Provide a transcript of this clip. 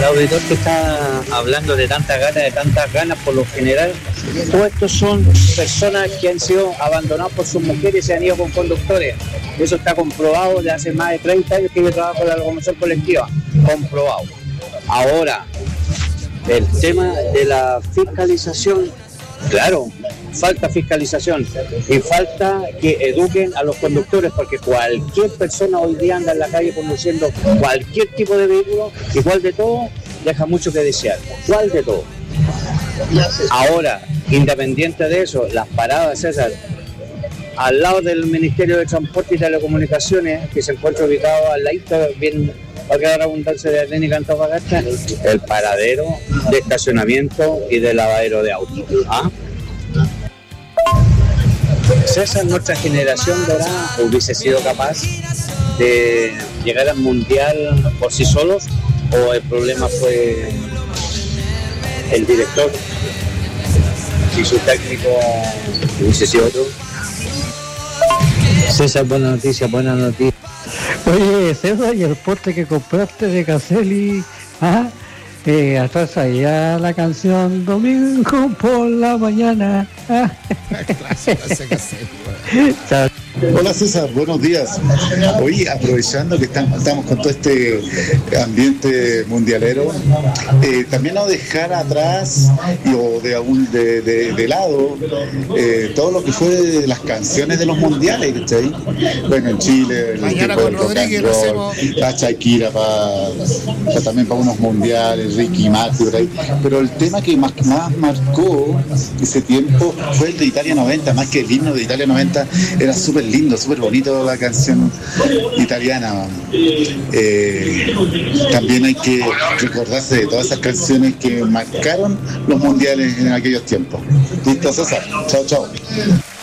auditor que está hablando de tantas ganas, por lo general, todos estos son personas que han sido abandonadas por sus mujeres y se han ido con conductores. Eso está comprobado de hace más de 30 años que yo trabajo en la locomoción colectiva. Comprobado. Ahora, el tema de la fiscalización, claro, falta fiscalización y falta que eduquen a los conductores, porque cualquier persona hoy día anda en la calle conduciendo cualquier tipo de vehículo, igual de todo, deja mucho que desear, igual de todo. Ahora, independiente de eso, las paradas, César, al lado del Ministerio de Transporte y Telecomunicaciones, que se encuentra ubicado al lado, bien, va a quedar abundancia de Clínica Antofagasta, el paradero de estacionamiento y de lavadero de autos. ¿Ah? César, nuestra generación dorada hubiese sido capaz de llegar al mundial por sí solos, o el problema fue el director y su técnico hubiese sido otro. César, buena noticia. Oye, César, ¿y el porte que compraste de Caselli? ¿Ah? Atrás allá la canción Domingo por la mañana. ¿Ah? Hola César, buenos días. Hoy aprovechando que estamos con todo este ambiente mundialero, también no dejar atrás o de lado todo lo que fue de las canciones de los mundiales, ¿cachai? Bueno, en Chile, mañana con Rodríguez lo hacemos. La Shakira también para unos mundiales, Ricky Martin por ahí. Pero el tema que más marcó ese tiempo fue el de Italia 90, más que el himno de Italia 90, era súper lindo, súper bonito la canción italiana. También hay que recordarse de todas esas canciones que marcaron los mundiales en aquellos tiempos. Listo, César. Chao.